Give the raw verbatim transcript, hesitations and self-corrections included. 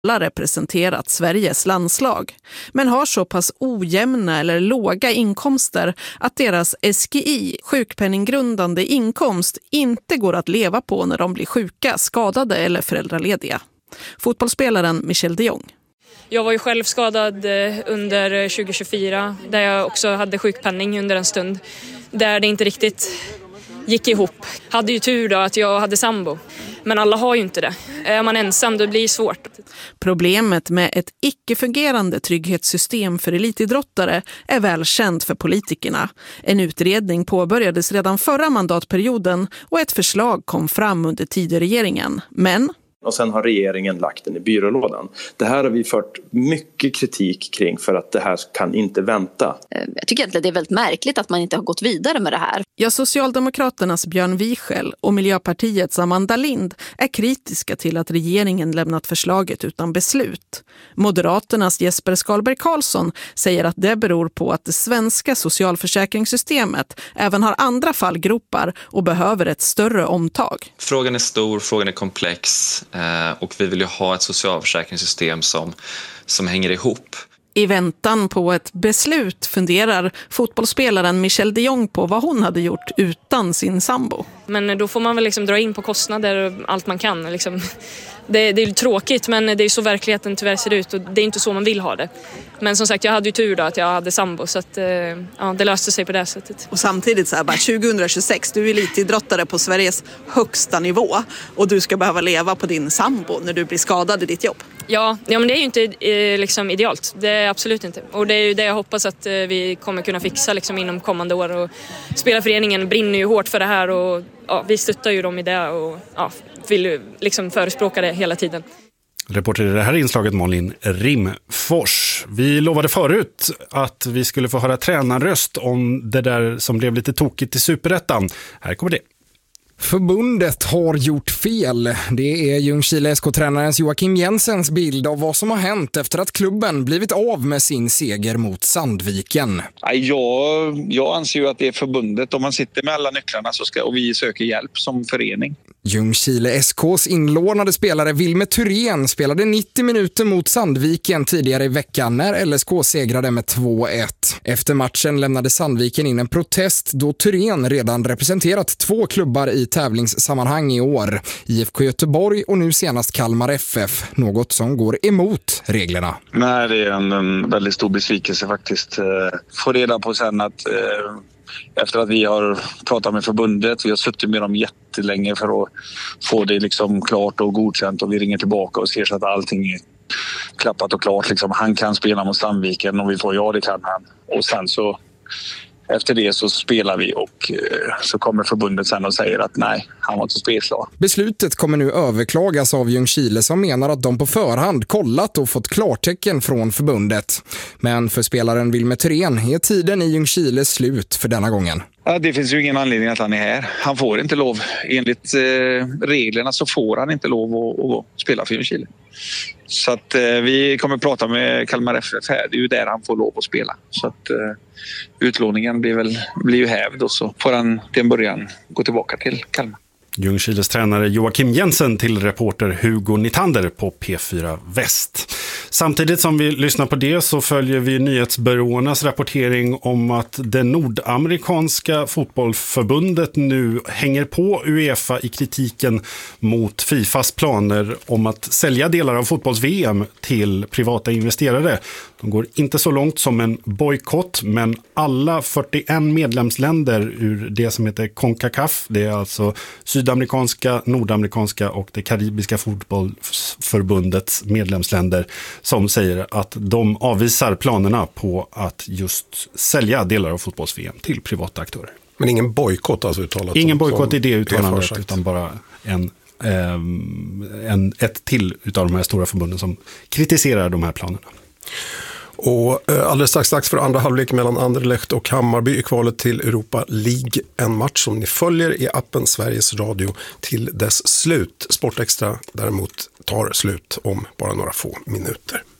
alla representerat Sveriges landslag, men har så pass ojämna eller låga inkomster att deras S G I, sjukpenninggrundande inkomst, inte går att leva på när de blir sjuka, skadade eller föräldralediga. Fotbollsspelaren Michel de Jong. Jag var ju själv skadad under tjugo tjugofyra där jag också hade sjukpenning under en stund där det inte riktigt gick ihop. Hade ju tur då att jag hade sambo, men alla har ju inte det. Är man ensam då blir det svårt. Problemet med ett icke-fungerande trygghetssystem för elitidrottare är välkänt för politikerna. En utredning påbörjades redan förra mandatperioden och ett förslag kom fram under Tidöregeringen. Men... Och sen har regeringen lagt den i byrålådan. Det här har vi fört mycket kritik kring för att det här kan inte vänta. Jag tycker att det är väldigt märkligt att man inte har gått vidare med det här. Ja, Socialdemokraternas Björn Wiechel och Miljöpartiets Amanda Lind är kritiska till att regeringen lämnat förslaget utan beslut. Moderaternas Jesper Skalberg Karlsson säger att det beror på att det svenska socialförsäkringssystemet även har andra fallgropar och behöver ett större omtag. Frågan är stor, frågan är komplex. Och vi vill ju ha ett socialförsäkringssystem som, som hänger ihop. I väntan på ett beslut funderar fotbollsspelaren Michel de Jong på vad hon hade gjort utan sin sambo. Men då får man väl liksom dra in på kostnader och allt man kan. Liksom. Det, det är ju tråkigt, men det är så verkligheten tyvärr ser ut och det är inte så man vill ha det. Men som sagt, jag hade ju tur då att jag hade sambo så att, ja, det löste sig på det sättet. Och samtidigt så här, bara tjugohundratjugosex, du är elitidrottare på Sveriges högsta nivå och du ska behöva leva på din sambo när du blir skadad i ditt jobb. Ja, ja men det är ju inte eh, liksom idealt. Det är absolut inte. Och det är ju det jag hoppas att eh, vi kommer kunna fixa liksom, inom kommande år. Och spelarföreningen brinner ju hårt för det här och ja, vi stöttar ju dem i det och ja, vill ju liksom förespråka det hela tiden. Reporter i det här inslaget Malin Rimfors. Vi lovade förut att vi skulle få höra tränarröst om det där som blev lite tokigt i Superettan. Här kommer det. Förbundet har gjort fel. Det är Ljungskile S K-tränarens Joakim Jensens bild av vad som har hänt efter att klubben blivit av med sin seger mot Sandviken. Jag, jag anser ju att det är förbundet. Om man sitter med alla nycklarna så ska, och vi söker hjälp som förening. Ljungskile S K:s inlånade spelare Wilmer Thurén spelade nittio minuter mot Sandviken tidigare i veckan när L S K segrade med två ett. Efter matchen lämnade Sandviken in en protest då Thurén redan representerat två klubbar i tävlingssammanhang i år. I F K Göteborg och nu senast Kalmar F F, något som går emot reglerna. Nej, det är en, en väldigt stor besvikelse faktiskt. Få reda på sen att eh... efter att vi har pratat med förbundet, vi har suttit med dem jättelänge för att få det liksom klart och godkänt och vi ringer tillbaka och ser så att allting är klappat och klart. Liksom, han kan spela mot Sandviken och vi får ja, det kan han. Och sen så efter det så spelar vi och så kommer förbundet sen och säger att nej, han var inte spelklar. Beslutet kommer nu överklagas av Ljungskile som menar att de på förhand kollat och fått klartecken från förbundet. Men för spelaren Wilmer Thurén är tiden i Ljungskile slut för denna gången. Ja, det finns ju ingen anledning att han är här. Han får inte lov. Enligt eh, reglerna så får han inte lov att, att spela för Ljungskile. Så att eh, vi kommer att prata med Kalmar F F här. Det är ju där han får lov att spela. Så att eh, utlåningen blir, väl, blir ju hävd och så får han till en början gå tillbaka till Kalmar. Ljungskiles tränare Joakim Jensen till reporter Hugo Nitander på P fyra Väst. Samtidigt som vi lyssnar på det så följer vi nyhetsbyråernas rapportering om att det nordamerikanska fotbollförbundet nu hänger på UEFA i kritiken mot Fifas planer om att sälja delar av fotbolls-V M till privata investerare. De går inte så långt som en bojkott, men alla fyrtioen medlemsländer ur det som heter CONCACAF, det är alltså sydamerikanska, nordamerikanska och det karibiska fotbollsförbundets medlemsländer, som säger att de avvisar planerna på att just sälja delar av fotbolls-V M till privata aktörer. Men ingen bojkott alltså uttalat? Ingen bojkott i det uttalandet, utan bara en, eh, en, ett till utav de här stora förbunden som kritiserar de här planerna. Och alldeles strax dags för andra halvlek mellan Anderlecht och Hammarby i kvalet till Europa League. En match som ni följer i appen Sveriges Radio till dess slut. Sportextra däremot tar slut om bara några få minuter.